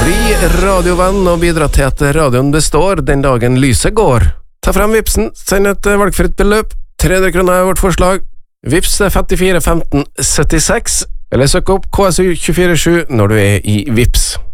Bli radiovenn og bidra til at radioen består den dagen lyset går. Ta frem Vipsen, send et valgfritt beløp. 300 kroner er vårt forslag. Vips 54 15 76, eller søk opp KSU 247 når du er i Vips.